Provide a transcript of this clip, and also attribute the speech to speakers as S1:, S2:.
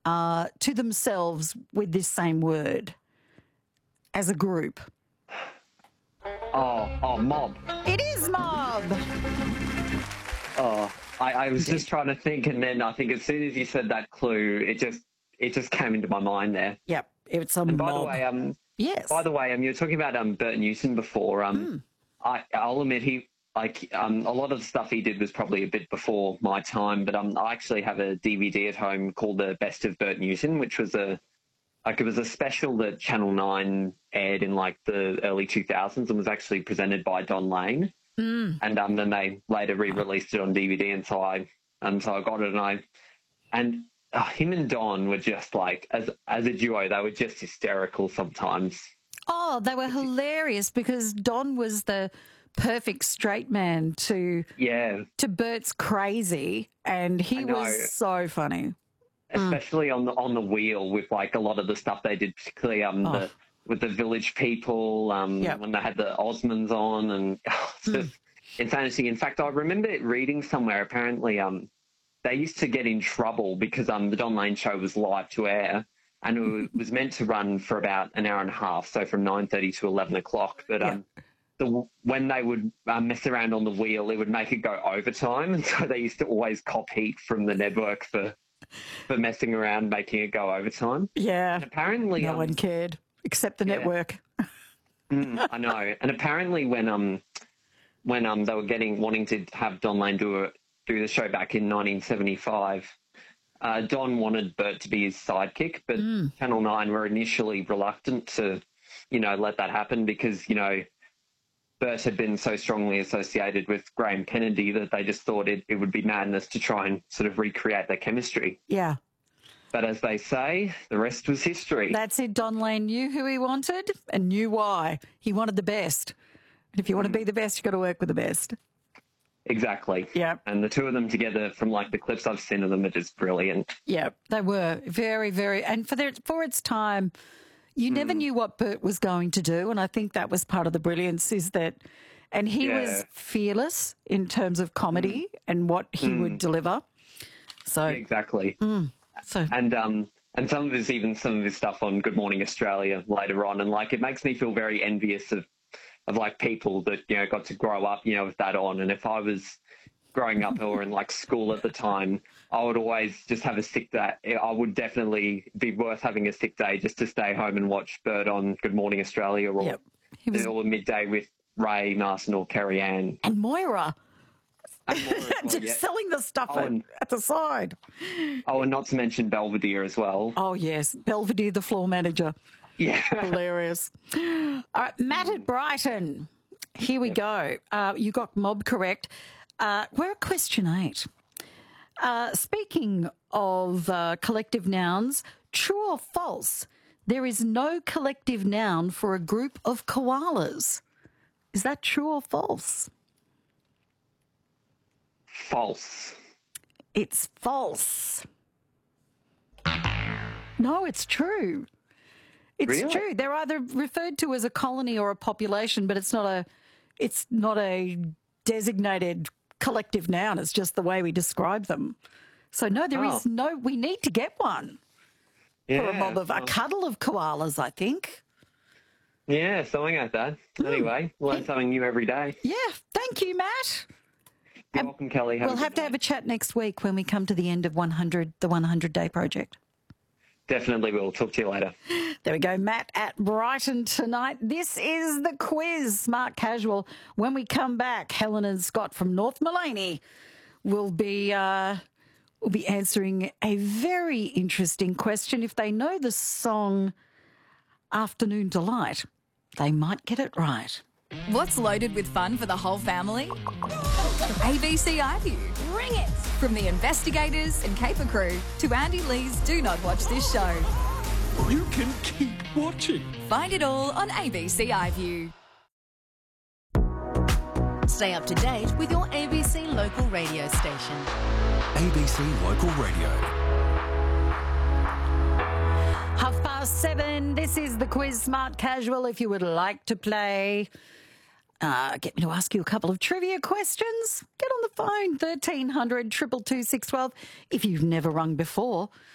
S1: to themselves with this same word as a group?
S2: Mob.
S1: It is Mob.
S2: I was just trying to think, and then I think as soon as you said that clue, it just came into my mind there.
S1: Yep, it's a
S2: And
S1: mob.
S2: by the way,
S1: yes.
S2: By the way, you were talking about Bert Newton before. I'll admit a lot of the stuff he did was probably a bit before my time, but I actually have a DVD at home called The Best of Bert Newton, which was it was a special that Channel 9 aired in like the early 2000s and was actually presented by Don Lane. And then they later re-released it on DVD, and so I got it, and him and Don were just like, as a duo, they were just hysterical sometimes.
S1: Oh, they were hilarious because Don was the perfect straight man to Bert's crazy, and he was so funny.
S2: Especially on the wheel with like a lot of the stuff they did, particularly with the Village People, when they had the Osmonds on, and it's just insanity. In fact, I remember reading somewhere, apparently they used to get in trouble because the Don Lane show was live to air, and it was meant to run for about an hour and a half, so from 9:30 to 11 o'clock. But when they would mess around on the wheel, it would make it go overtime, and so they used to always cop heat from the network for messing around, making it go overtime.
S1: Yeah,
S2: and apparently
S1: no one cared except the network.
S2: I know. And apparently when they were wanting to have Don Lane do the show back in 1975, Don wanted Bert to be his sidekick, but Channel 9 were initially reluctant to, let that happen because, Bert had been so strongly associated with Graham Kennedy that they just thought it would be madness to try and sort of recreate their chemistry.
S1: Yeah.
S2: But as they say, the rest was history.
S1: That's it. Don Lane knew who he wanted and knew why. He wanted the best. And if you want to be the best, you've got to work with the best.
S2: Exactly.
S1: Yeah.
S2: And the two of them together, from like the clips I've seen of them, are just brilliant.
S1: Yeah, they were very, very. And for its time, you never knew what Bert was going to do. And I think that was part of the brilliance is that, and he was fearless in terms of comedy and what he would deliver. So
S2: exactly.
S1: So
S2: and some of his stuff on Good Morning Australia later on, and like it makes me feel very envious of like people that got to grow up with that on. And if I was growing up or in like school at the time, I would always just have a sick day. I would definitely be worth having a sick day just to stay home and watch Bert on Good Morning Australia or midday with Ray, Marston or Kerry Ann
S1: and Moira. Just selling the stuff at the side.
S2: Oh, and not to mention Belvedere as well.
S1: Oh, yes. Belvedere, the floor manager.
S2: Yeah.
S1: Hilarious. All right, Matt at Brighton. Here we go. You got Mob correct. We're at question 8. Speaking of collective nouns, true or false, there is no collective noun for a group of koalas. Is that true or false?
S2: False.
S1: It's false. No, it's true. It's true. They're either referred to as a colony or a population, but it's not a designated collective noun. It's just the way we describe them. So no, there is no. We need to get one for a cuddle of koalas, I think.
S2: Yeah, something like that. Anyway, learn something new every day.
S1: Yeah, thank you, Matt.
S2: You're welcome, Kelly.
S1: We'll have to have a chat next week when we come to the end of the 100-day project.
S2: Definitely will. Talk to you later.
S1: There we go. Matt at Brighton tonight. This is the quiz, Smart Casual. When we come back, Helen and Scott from North Mullaney will be answering a very interesting question. If they know the song Afternoon Delight, they might get it right.
S3: What's loaded with fun for the whole family? ABC iView. Bring it! From the investigators and caper crew to Andy Lee's Do Not Watch This Show.
S4: You can keep watching.
S3: Find it all on ABC iView.
S5: Stay up to date with your ABC local radio station.
S4: ABC Local Radio.
S1: 7:30. This is the quiz, Smart Casual. If you would like to play, get me to ask you a couple of trivia questions. Get on the phone, 1300 222 612. If you've never rung before,